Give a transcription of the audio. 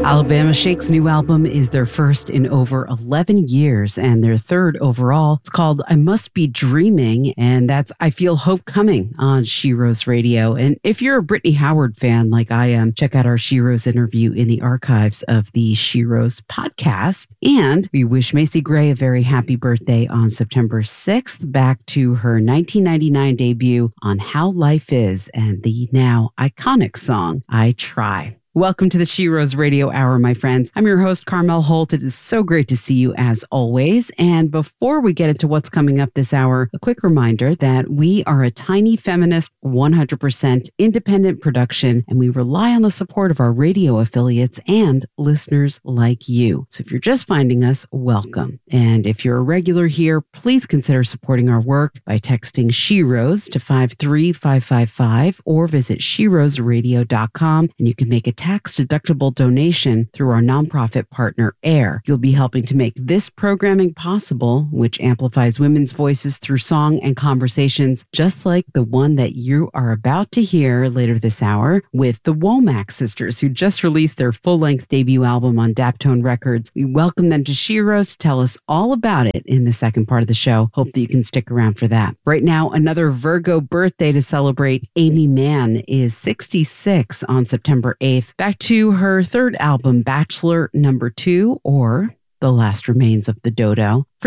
Alabama Shake's new album is their first in over 11 years and their third overall. It's called I Must Be Dreaming, and that's I Feel Hope Coming on She Rose Radio. And if you're a Brittany Howard fan like I am, check out our She Rose interview in the archives of the She Rose podcast. And we wish Macy Gray a very happy birthday on September 6th, back to her 1999 debut on How Life Is and the now iconic song, I Try. Welcome to the She Rose Radio Hour, my friends. I'm your host, Carmel Holt. It is so great to see you as always. And before we get into what's coming up this hour, a quick reminder that we are a tiny feminist, 100% independent production, and we rely on the support of our radio affiliates and listeners like you. So if you're just finding us, welcome. And if you're a regular here, please consider supporting our work by texting She Rose to 53555 or visit sheroseradio.com, and you can make a tax-deductible donation through our nonprofit partner, AIR. You'll be helping to make this programming possible, which amplifies women's voices through song and conversations, just like the one that you are about to hear later this hour with the Womack sisters, who just released their full-length debut album on Daptone Records. We welcome them to She Rose to tell us all about it in the second part of the show. Hope that you can stick around for that. Right now, another Virgo birthday to celebrate. Amy Mann is 66 on September 8th. Back to her third album, Bachelor Number 2, or The Last Remains of the Dodo. For